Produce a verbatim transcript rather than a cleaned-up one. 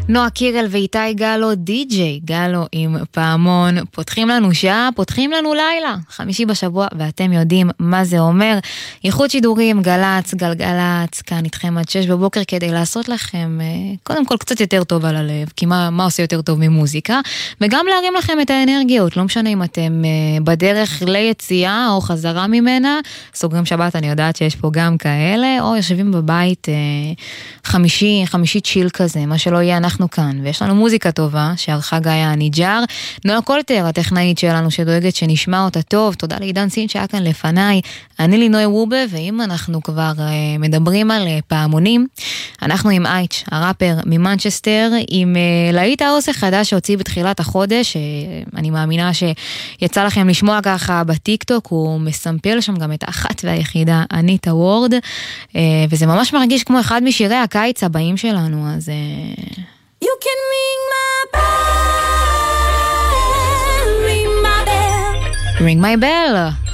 נועה קירל ואיתי גלו, די-ג'יי גלו עם פעמון, פותחים לנו שעה, פותחים לנו לילה, חמישי בשבוע, ואתם יודעים מה זה אומר. ייחוד שידורים, גלץ, גלגלץ, כאן איתכם עד שש בבוקר, כדי לעשות לכם, קודם כל קצת יותר טוב על הלב, כי מה, מה עושה יותר טוב ממוזיקה, וגם להרים לכם את האנרגיות, לא משנה אם אתם בדרך ליציאה או חזרה ממנה, סוגרים שבת, אני יודעת שיש פה גם כאלה, או יושבים בבית חמישי, חמישי צ'יל כזה, מה שלא יהיה, אנחנו כאן, ויש לנו מוזיקה טובה, שערכה גאיה הניג'ר, נועה קולטר, הטכנאית שלנו, שדואגת שנשמע אותה טוב, תודה לעידן סין שהיה כאן לפניי, אני לינוי וובה, ואם אנחנו כבר uh, מדברים על uh, פעמונים, אנחנו עם אייץ', הראפר ממנצ'סטר, עם uh, להיט האוס החדש שהוציא בתחילת החודש, uh, אני מאמינה שיצא לכם לשמוע ככה בטיקטוק, הוא מסמפל שם גם את האחת והיחידה, אניטה וורד, uh, וזה ממש מרגיש כמו אחד משירי הקיץ הבאים שלנו, אז... Uh, You can ring my bell, ring my bell. Ring my bell.